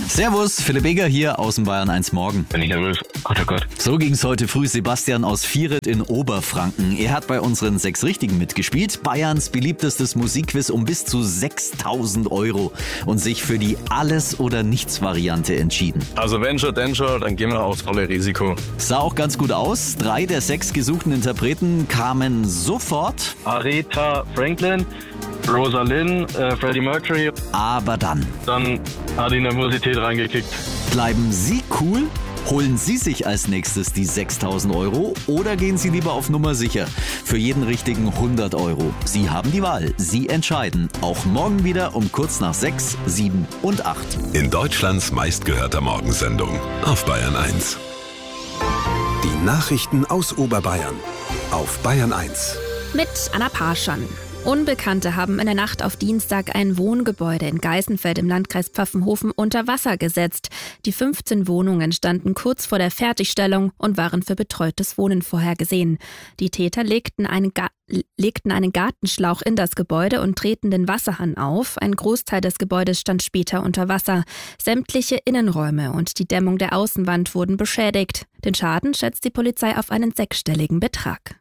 Servus, Philipp Eger hier aus dem Bayern 1 Morgen. Bin ich nervös. Gott, oh Gott. So ging's heute früh Sebastian aus Vieret in Oberfranken. Er hat bei unseren 6 Richtigen mitgespielt. Bayerns beliebtestes Musikquiz um bis zu 6.000 € und sich für die Alles-oder-Nichts-Variante entschieden. Also wenn schon, dann schon, dann gehen wir aufs volle Risiko. Sah auch ganz gut aus. 3 der 6 gesuchten Interpreten kamen sofort. Aretha Franklin, Rosalind, Freddie Mercury. Aber dann hat die Nervosität reingekickt. bleiben Sie cool? Holen Sie sich als nächstes die 6.000 € oder gehen Sie lieber auf Nummer sicher? Für jeden richtigen 100 €. Sie haben die Wahl. Sie entscheiden. Auch morgen wieder um kurz nach 6, 7 und 8. In Deutschlands meistgehörter Morgensendung auf Bayern 1. Die Nachrichten aus Oberbayern auf Bayern 1. Mit Anna Parschan. Unbekannte haben in der Nacht auf Dienstag ein Wohngebäude in Geißenfeld im Landkreis Pfaffenhofen unter Wasser gesetzt. Die 15 Wohnungen standen kurz vor der Fertigstellung und waren für betreutes Wohnen vorhergesehen. Die Täter legten einen Gartenschlauch in das Gebäude und drehten den Wasserhahn auf. Ein Großteil des Gebäudes stand später unter Wasser. Sämtliche Innenräume und die Dämmung der Außenwand wurden beschädigt. Den Schaden schätzt die Polizei auf einen 6-stelligen Betrag.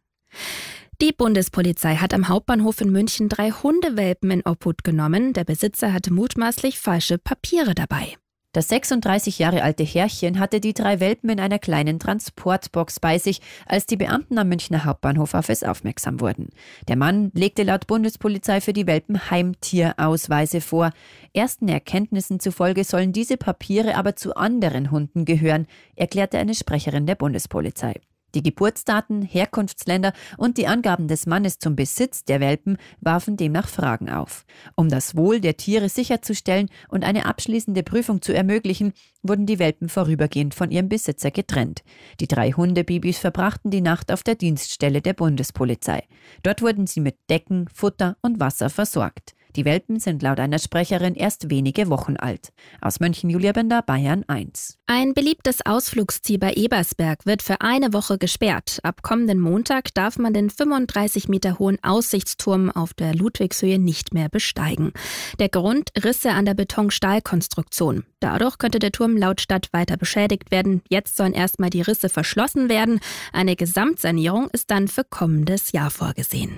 Die Bundespolizei hat am Hauptbahnhof in München 3 Hundewelpen in Obhut genommen. Der Besitzer hatte mutmaßlich falsche Papiere dabei. Das 36 Jahre alte Herrchen hatte die 3 Welpen in einer kleinen Transportbox bei sich, als die Beamten am Münchner Hauptbahnhof auf es aufmerksam wurden. Der Mann legte laut Bundespolizei für die Welpen Heimtierausweise vor. Ersten Erkenntnissen zufolge sollen diese Papiere aber zu anderen Hunden gehören, erklärte eine Sprecherin der Bundespolizei. Die Geburtsdaten, Herkunftsländer und die Angaben des Mannes zum Besitz der Welpen warfen demnach Fragen auf. Um das Wohl der Tiere sicherzustellen und eine abschließende Prüfung zu ermöglichen, wurden die Welpen vorübergehend von ihrem Besitzer getrennt. Die 3 Hundebabys verbrachten die Nacht auf der Dienststelle der Bundespolizei. Dort wurden sie mit Decken, Futter und Wasser versorgt. Die Welpen sind laut einer Sprecherin erst wenige Wochen alt. Aus München, Julia Bender, Bayern 1. Ein beliebtes Ausflugsziel bei Ebersberg wird für eine Woche gesperrt. Ab kommenden Montag darf man den 35 Meter hohen Aussichtsturm auf der Ludwigshöhe nicht mehr besteigen. Der Grund: Risse an der Betonstahlkonstruktion. Dadurch könnte der Turm laut Stadt weiter beschädigt werden. Jetzt sollen erstmal die Risse verschlossen werden. Eine Gesamtsanierung ist dann für kommendes Jahr vorgesehen.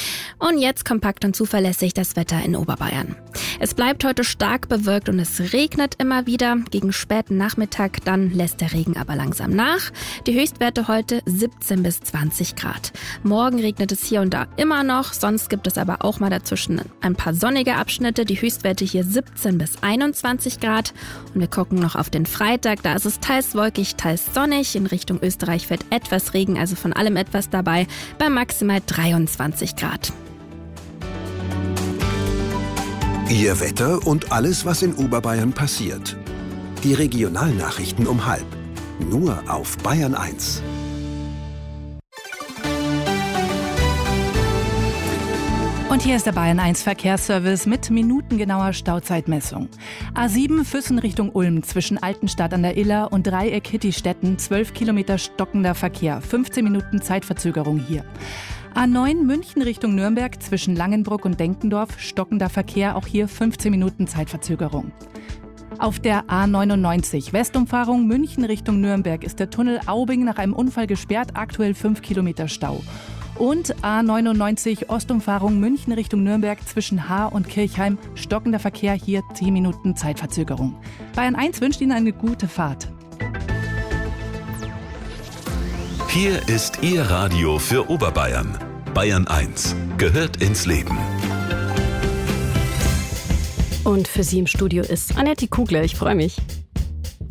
Und jetzt kompakt und zuverlässig das Wetter in Oberbayern. Es bleibt heute stark bewölkt und es regnet immer wieder. Gegen späten Nachmittag dann lässt der Regen aber langsam nach. Die Höchstwerte heute 17 bis 20 Grad. Morgen regnet es hier und da immer noch. Sonst gibt es aber auch mal dazwischen ein paar sonnige Abschnitte. Die Höchstwerte hier 17 bis 21 Grad. Und wir gucken noch auf den Freitag. Da ist es teils wolkig, teils sonnig. In Richtung Österreich fällt etwas Regen, also von allem etwas dabei. Bei maximal 23 Grad. Ihr Wetter und alles, was in Oberbayern passiert. Die Regionalnachrichten um 12:30. Nur auf Bayern 1. Und hier ist der Bayern 1 Verkehrsservice mit minutengenauer Stauzeitmessung. A7 Füssen Richtung Ulm zwischen Altenstadt an der Iller und Dreieck Hittistetten 12 Kilometer stockender Verkehr, 15 Minuten Zeitverzögerung hier. A9 München Richtung Nürnberg zwischen Langenbruck und Denkendorf, stockender Verkehr, auch hier 15 Minuten Zeitverzögerung. Auf der A99 Westumfahrung München Richtung Nürnberg ist der Tunnel Aubing nach einem Unfall gesperrt, aktuell 5 Kilometer Stau. Und A99 Ostumfahrung München Richtung Nürnberg zwischen Haar und Kirchheim, stockender Verkehr, hier 10 Minuten Zeitverzögerung. Bayern 1 wünscht Ihnen eine gute Fahrt. Hier ist Ihr Radio für Oberbayern. Bayern 1 gehört ins Leben. Und für Sie im Studio ist Annette Kugler. Ich freue mich.